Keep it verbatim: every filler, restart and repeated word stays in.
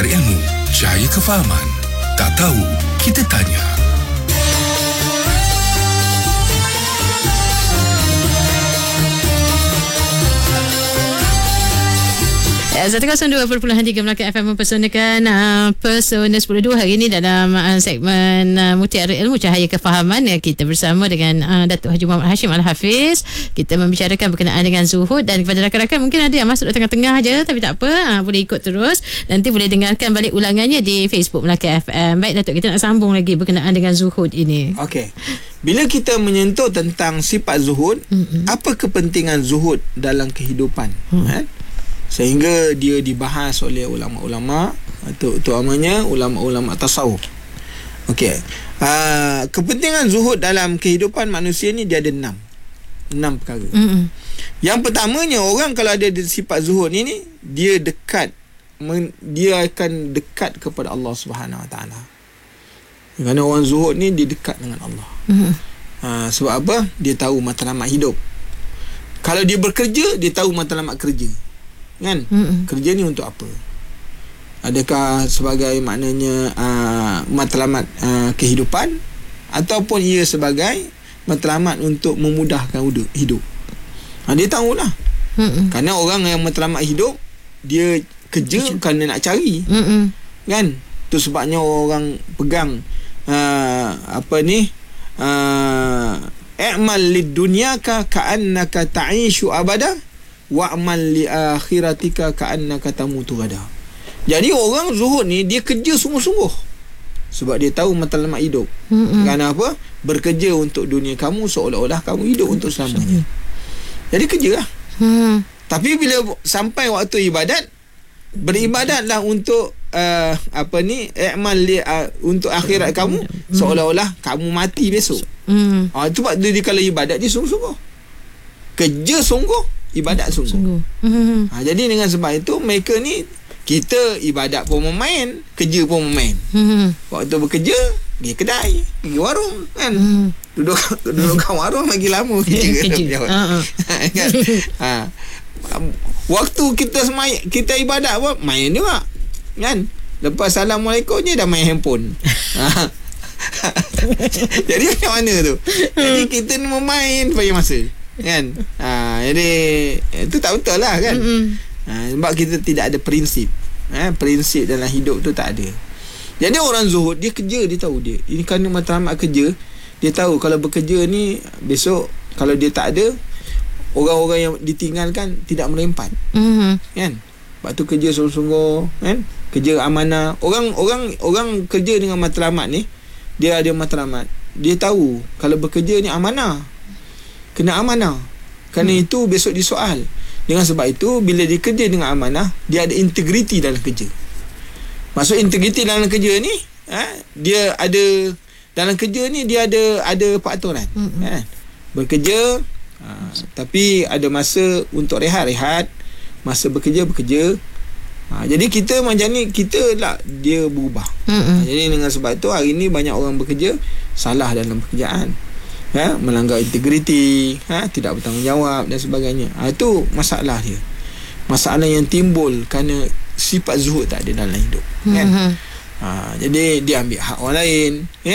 Cari ilmu, cahaya kefahaman. Tak tahu, kita tanya. seratus dua perpuluhan tiga Melaka F M mempersonakan uh, Persona sepuluh dua hari ini dalam uh, segmen uh, Mutiara Ilmu Cahaya Kefahaman. Ya, kita bersama dengan uh, Datuk Haji Muhammad Hashim Al-Hafiz. Kita membicarakan berkenaan dengan zuhud, dan kepada rakan-rakan mungkin ada yang masuk di tengah-tengah je tapi tak apa, uh, boleh ikut terus. Nanti boleh dengarkan balik ulangannya di Facebook Melaka F M. Baik Datuk, kita nak sambung lagi berkenaan dengan zuhud ini. Okey. Bila kita menyentuh tentang sifat zuhud, mm-hmm. apa kepentingan zuhud dalam kehidupan? Mm. Eh? Sehingga dia dibahas oleh ulama-ulama, terutamanya ulama-ulama tasawuf. Okey. Uh, kepentingan zuhud dalam kehidupan manusia ni dia ada enam. Enam perkara. Mm-hmm. Yang pertamanya, orang kalau ada sifat zuhud ni, ni dia dekat men, dia akan dekat kepada Allah Subhanahu Wa Taala. Kerana orang zuhud ni dia dekat dengan Allah. Mm-hmm. Uh, sebab apa? Dia tahu matlamat hidup. Kalau dia bekerja, dia tahu matlamat kerja. Kan? Mm-mm. Kerja ni untuk apa? Adakah sebagai maknanya uh, matlamat uh, kehidupan, ataupun ia sebagai matlamat untuk memudahkan hidup? Ha, dia tahulah. Mm-mm. Kerana orang yang matlamat hidup, dia kerja Kerja. kerana nak cari. Mm-mm. Kan? Tu sebabnya orang pegang uh, apa ni uh, i'mal lid dunyaka ka'annaka ta'ishu abada wa'mal li akhiratika ka'annaka tamutu gada. Jadi orang zuhud ni dia kerja sungguh-sungguh sebab dia tahu matlamat hidup. Mm-mm. Kerana apa? Bekerja untuk dunia kamu seolah-olah kamu hidup untuk selamanya. Jadi kerjalah. Mm. Tapi bila sampai waktu ibadat, beribadatlah untuk uh, apa ni i'mal li uh, untuk akhirat kamu mm. seolah-olah kamu mati besok. Mm. Ah, itu sebab dia kalau ibadat dia sungguh-sungguh. Kerja sungguh, ibadat sungguh. sungguh. Mm-hmm. Ha, jadi dengan sebab itu mereka ni, kita ibadat pun memain, kerja pun memain. Mm-hmm. Waktu bekerja, pergi kedai, pergi warung kan. Mm-hmm. Duduk duduk kat warung lagi lama kerja. kerja. Uh-huh. kan? ha. Waktu kita semai, kita ibadat apa? Main juga. Kan? Lepas Assalamualaikum je dah main handphone. Jadi macam mana tu? Jadi kita ni memain bagi masa. Kan? Ha, jadi itu tak betul lah kan. Ha, sebab kita tidak ada prinsip. Ha, prinsip dalam hidup tu tak ada. Jadi orang zuhud dia kerja, dia tahu dia ini kerana matlamat kerja. Dia tahu kalau bekerja ni besok kalau dia tak ada, orang-orang yang ditinggalkan tidak merempat. Mm-hmm. Kan? Sebab tu kerja sungguh-sungguh kan? Kerja amanah. Orang orang orang kerja dengan matlamat ni, dia ada matlamat. Dia tahu kalau bekerja ni amanah, kena amanah. Kerana hmm. itu besok disoal. Dengan sebab itu bila dia kerja dengan amanah, dia ada integriti dalam kerja. Maksud integriti dalam kerja ni, ha, dia ada dalam kerja ni dia ada ada peraturan. Hmm. Ha, bekerja ha, tapi ada masa untuk rehat-rehat, masa bekerja bekerja. Ha, jadi kita macam ni, kita lah dia berubah. Hmm. Ha, jadi dengan sebab itu hari ni banyak orang bekerja salah dalam pekerjaan. Ha, melanggar integriti, ha, tidak bertanggungjawab dan sebagainya. Ha, itu masalah dia. Masalah yang timbul kerana sifat zuhud tak ada dalam hidup. Kan? Mm-hmm. Ha, jadi dia ambil hak orang lain.